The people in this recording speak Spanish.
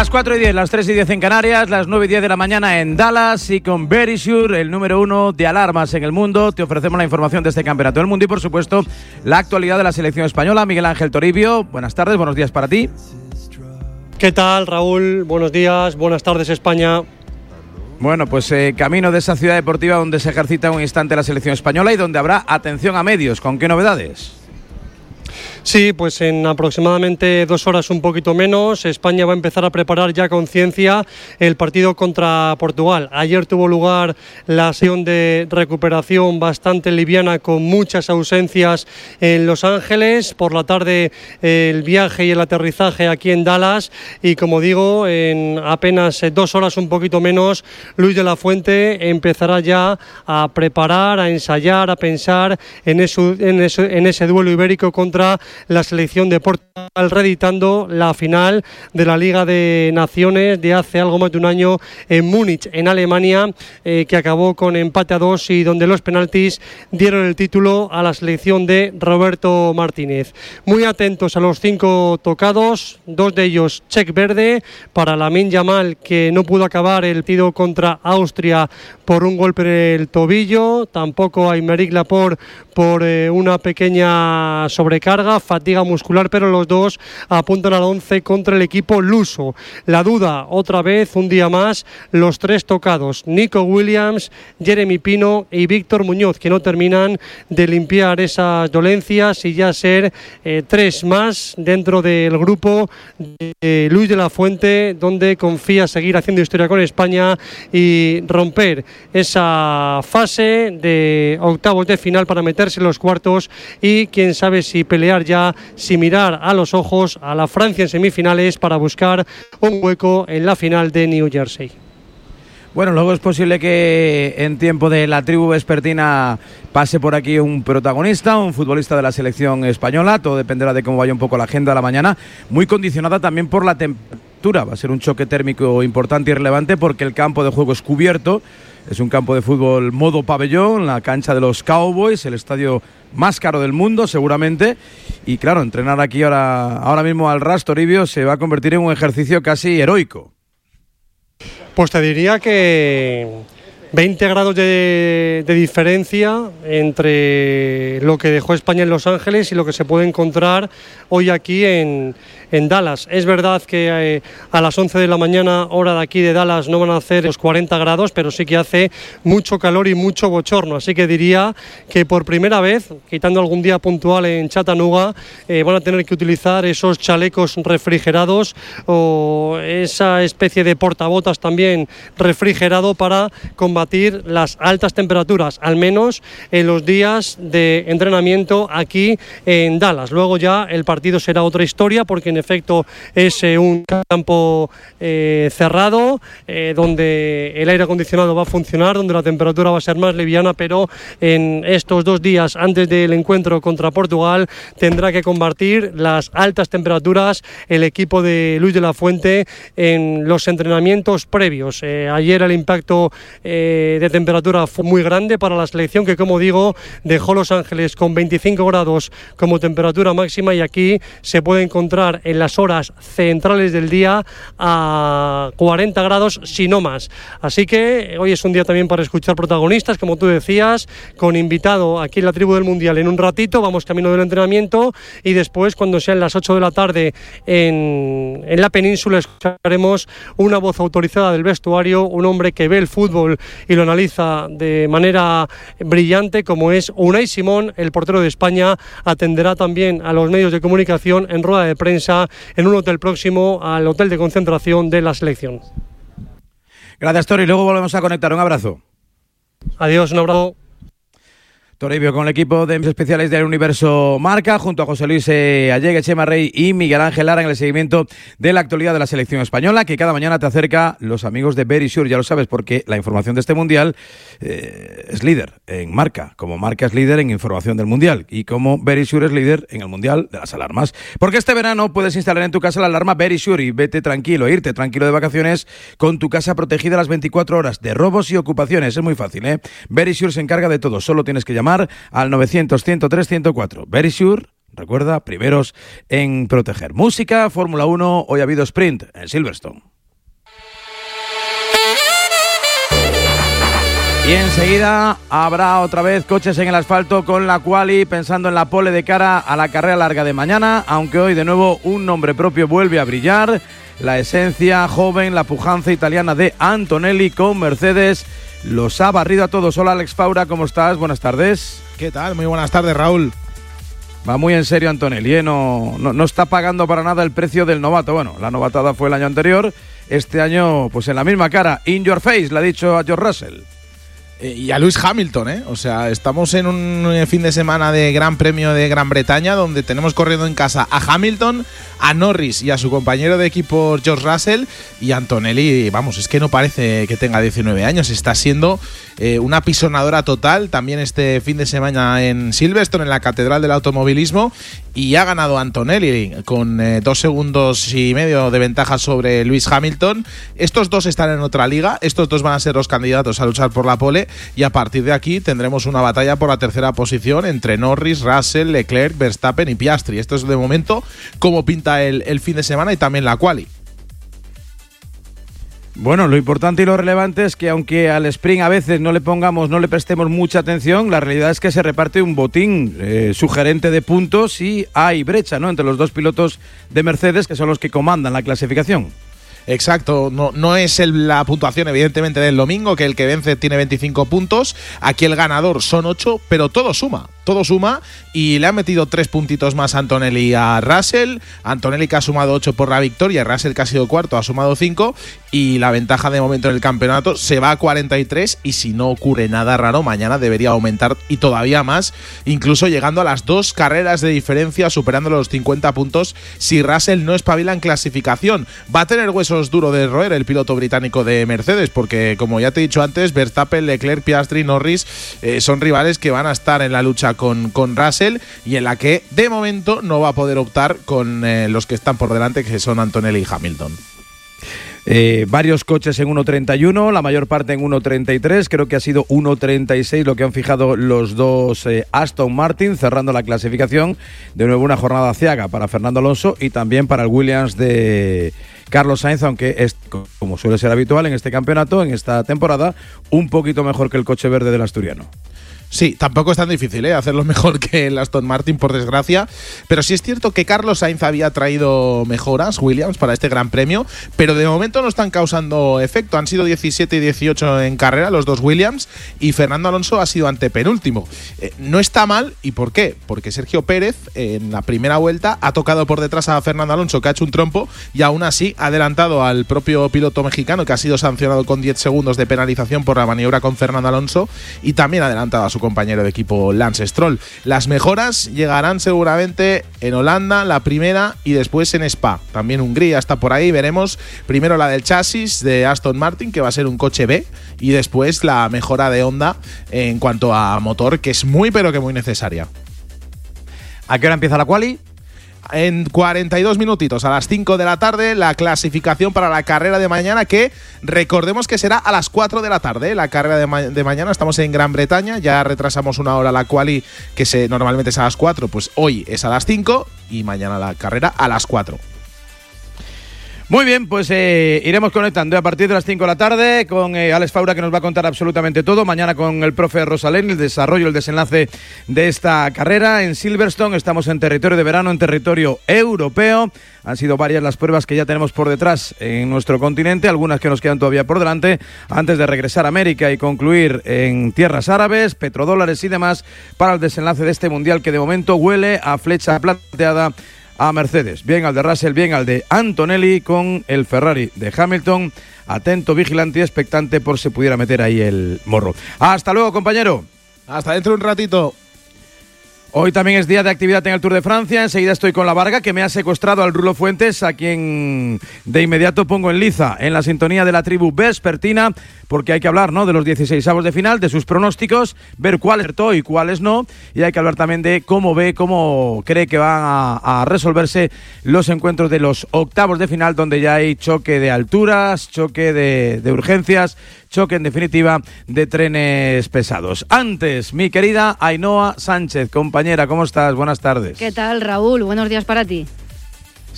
Las 4:10, las 3:10 en Canarias, las 9:10 de la mañana en Dallas, y con Verisure, el número 1 de alarmas en el mundo, te ofrecemos la información de este campeonato del mundo y, por supuesto, la actualidad de la selección española. Miguel Ángel Toribio, buenas tardes, buenos días para ti. ¿Qué tal, Raúl? Buenos días, buenas tardes, España. Bueno, pues camino de esa ciudad deportiva donde se ejercita un instante la selección española y donde habrá atención a medios. ¿Con qué novedades? Sí, pues en aproximadamente 2 horas, un poquito menos, España va a empezar a preparar ya con ciencia el partido contra Portugal. Ayer tuvo lugar la sesión de recuperación bastante liviana, con muchas ausencias en Los Ángeles. Por la tarde el viaje y el aterrizaje aquí en Dallas, y como digo, en apenas 2 horas, un poquito menos, Luis de la Fuente empezará ya a preparar, a ensayar, a pensar en ese duelo ibérico contra la selección de Portugal, reeditando la final de la Liga de Naciones de hace algo más de un año en Múnich, en Alemania, que acabó con empate a 2 y donde los penaltis dieron el título a la selección de Roberto Martínez. Muy atentos a los 5 tocados, 2 de ellos check verde para Lamine Yamal, que no pudo acabar el partido contra Austria por un golpe en el tobillo, tampoco a Aymeric Laporte por una pequeña sobrecarga, fatiga muscular, pero los dos apuntan al 11 contra el equipo luso. La duda, otra vez, un día más, los 3 tocados, Nico Williams, Jeremy Pino y Víctor Muñoz, que no terminan de limpiar esas dolencias y ya ser 3 más dentro del grupo de Luis de la Fuente, donde confía seguir haciendo historia con España y romper esa fase de octavos de final para meterse en los cuartos y quién sabe si pelear ya, sin mirar a los ojos, a la Francia en semifinales para buscar un hueco en la final de New Jersey. Bueno, luego es posible que en tiempo de la tribu vespertina pase por aquí un protagonista, un futbolista de la selección española. Todo dependerá de cómo vaya un poco la agenda de la mañana, muy condicionada también por la temperatura. Va a ser un choque térmico importante y relevante porque el campo de juego es cubierto. Es un campo de fútbol modo pabellón, la cancha de los Cowboys, el estadio más caro del mundo seguramente. Y claro, entrenar aquí ahora mismo al ras, Toribio, se va a convertir en un ejercicio casi heroico. Pues te diría que 20 grados de diferencia entre lo que dejó España en Los Ángeles y lo que se puede encontrar hoy aquí en Dallas. Es verdad que a las 11 de la mañana, hora de aquí de Dallas, no van a hacer los 40 grados, pero sí que hace mucho calor y mucho bochorno. Así que diría que por primera vez, quitando algún día puntual en Chattanooga, van a tener que utilizar esos chalecos refrigerados o esa especie de portabotas también refrigerado para combatir las altas temperaturas, al menos en los días de entrenamiento aquí en Dallas. Luego ya el partido será otra historia, porque en efecto es un campo cerrado, donde el aire acondicionado va a funcionar, donde la temperatura va a ser más liviana, pero en estos 2 días antes del encuentro contra Portugal tendrá que combatir las altas temperaturas el equipo de Luis de la Fuente en los entrenamientos previos. Ayer el impacto de temperatura fue muy grande para la selección, que, como digo, dejó Los Ángeles con 25 grados como temperatura máxima, y aquí se puede encontrar en las horas centrales del día a 40 grados, si no más. Así que hoy es un día también para escuchar protagonistas, como tú decías, con invitado aquí en la tribu del Mundial en un ratito. Vamos camino del entrenamiento y después, cuando sean las 8 de la tarde en la península, escucharemos una voz autorizada del vestuario, un hombre que ve el fútbol y lo analiza de manera brillante, como es Unai Simón, el portero de España. Atenderá también a los medios de comunicación en rueda de prensa en un hotel próximo al hotel de concentración de la selección. Gracias, Tori. Luego volvemos a conectar. Un abrazo. Adiós, un abrazo. Toribio con el equipo de especiales del Universo Marca, junto a José Luis Allegue, Chema Rey y Miguel Ángel Lara, en el seguimiento de la actualidad de la selección española, que cada mañana te acerca los amigos de Verisure. Ya lo sabes, porque la información de este Mundial es líder en Marca, como Marca es líder en información del Mundial, y como Verisure es líder en el Mundial de las alarmas. Porque este verano puedes instalar en tu casa la alarma Verisure y irte tranquilo de vacaciones con tu casa protegida las 24 horas de robos y ocupaciones. Es muy fácil, ¿eh? Verisure se encarga de todo. Solo tienes que llamar al 900-103-104. Verisure, recuerda, primeros en proteger. Música, Fórmula 1, hoy ha habido sprint en Silverstone. Y enseguida habrá otra vez coches en el asfalto con la quali, pensando en la pole de cara a la carrera larga de mañana, aunque hoy de nuevo un nombre propio vuelve a brillar, la esencia joven, la pujanza italiana de Antonelli con Mercedes. Los ha barrido a todos. Hola Alex Faura, ¿cómo estás? Buenas tardes. ¿Qué tal? Muy buenas tardes, Raúl. Va muy en serio Antonelli, ¿eh? No está pagando para nada el precio del novato. Bueno, la novatada fue el año anterior, este año pues en la misma cara. In your face, le ha dicho a George Russell. Y a Lewis Hamilton, ¿eh? O sea, estamos en un fin de semana de Gran Premio de Gran Bretaña donde tenemos corriendo en casa a Hamilton, a Norris y a su compañero de equipo George Russell, y Antonelli, vamos, es que no parece que tenga 19 años, está siendo una pisonadora total. También este fin de semana en Silverstone, en la Catedral del Automovilismo, y ha ganado Antonelli con 2 segundos y medio de ventaja sobre Lewis Hamilton. Estos dos están en otra liga, estos dos van a ser los candidatos a luchar por la pole, y a partir de aquí tendremos una batalla por la tercera posición entre Norris, Russell, Leclerc, Verstappen y Piastri. Esto es de momento cómo pinta el fin de semana y también la quali. Bueno, lo importante y lo relevante es que aunque al sprint a veces no le prestemos mucha atención, la realidad es que se reparte un botín sugerente de puntos y hay brecha, ¿no?, entre los dos pilotos de Mercedes, que son los que comandan la clasificación. Exacto, no es la puntuación evidentemente del domingo, que el que vence tiene 25 puntos, aquí el ganador son 8, pero todo suma, y le han metido 3 puntitos más a Antonelli y a Russell. Antonelli, que ha sumado 8 por la victoria, Russell, que ha sido cuarto, ha sumado 5, y la ventaja de momento en el campeonato se va a 43, y si no ocurre nada raro, mañana debería aumentar y todavía más, incluso llegando a las 2 carreras de diferencia, superando los 50 puntos si Russell no espabila en clasificación. Va a tener huesos duro de roer el piloto británico de Mercedes, porque como ya te he dicho antes, Verstappen, Leclerc, Piastri, Norris son rivales que van a estar en la lucha con Russell, y en la que de momento no va a poder optar con los que están por delante, que son Antonelli y Hamilton. Varios coches en 1.31, la mayor parte en 1.33, creo que ha sido 1.36 lo que han fijado los dos Aston Martin, cerrando la clasificación. De nuevo una jornada ciaga para Fernando Alonso y también para el Williams de Carlos Sainz, aunque es, como suele ser habitual en este campeonato, en esta temporada, un poquito mejor que el coche verde del asturiano. Sí, tampoco es tan difícil hacerlo mejor que el Aston Martin, por desgracia, pero sí es cierto que Carlos Sainz había traído mejoras, Williams, para este Gran Premio, pero de momento no están causando efecto. Han sido 17 y 18 en carrera los dos Williams, y Fernando Alonso ha sido antepenúltimo. No está mal, ¿y por qué? Porque Sergio Pérez en la primera vuelta ha tocado por detrás a Fernando Alonso, que ha hecho un trompo, y aún así ha adelantado al propio piloto mexicano, que ha sido sancionado con 10 segundos de penalización por la maniobra con Fernando Alonso, y también ha adelantado a su compañero de equipo Lance Stroll. Las mejoras llegarán seguramente en Holanda, la primera, y después en Spa. También Hungría está por ahí, veremos. Primero la del chasis de Aston Martin, que va a ser un coche B, y después la mejora de Honda en cuanto a motor, que es muy pero que muy necesaria. ¿A qué hora empieza la quali? En 42 minutitos, a las 5 de la tarde, la clasificación para la carrera de mañana, que recordemos que será a las 4 de la tarde. La carrera de mañana, estamos en Gran Bretaña, ya retrasamos una hora la quali, que normalmente es a las 4, pues hoy es a las 5 y mañana la carrera a las 4. Muy bien, pues iremos conectando a partir de las 5 de la tarde con Alex Faura, que nos va a contar absolutamente todo. Mañana con el profe Rosalén, el desarrollo, el desenlace de esta carrera en Silverstone. Estamos en territorio de verano, en territorio europeo. Han sido varias las pruebas que ya tenemos por detrás en nuestro continente, algunas que nos quedan todavía por delante, antes de regresar a América y concluir en tierras árabes, petrodólares y demás, para el desenlace de este mundial, que de momento huele a flecha plateada a Mercedes. Bien al de Russell, bien al de Antonelli, con el Ferrari de Hamilton atento, vigilante y expectante por si pudiera meter ahí el morro. Hasta luego, compañero. Hasta dentro de un ratito. Hoy también es día de actividad en el Tour de Francia. Enseguida estoy con la Varga, que me ha secuestrado al Rulo Fuentes, a quien de inmediato pongo en liza en la sintonía de la tribu vespertina, porque hay que hablar, ¿no?, de los 16avos de final, de sus pronósticos, ver cuáles acertó y cuáles no, y hay que hablar también de cómo cree que van a resolverse los encuentros de los octavos de final, donde ya hay choque de alturas, choque de urgencias, choque en definitiva de trenes pesados. Antes, mi querida Ainhoa Sánchez, compañera, ¿cómo estás? Buenas tardes. ¿Qué tal, Raúl? Buenos días para ti.